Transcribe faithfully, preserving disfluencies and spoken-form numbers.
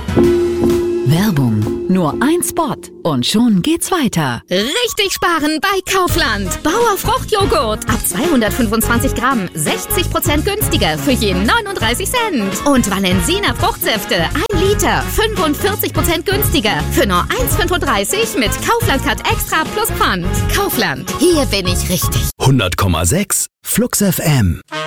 Werbung. Nur ein Spot und schon geht's weiter. Richtig sparen bei Kaufland. Bauer Fruchtjoghurt ab zweihundertfünfundzwanzig Gramm, sechzig Prozent günstiger für je neununddreißig Cent. Und Valensina Fruchtsäfte, ein Liter, fünfundvierzig Prozent günstiger für nur eins fünfunddreißig mit Kaufland Cut Extra plus Pfand. Kaufland, hier bin ich richtig. hundert Komma sechs Flux F M.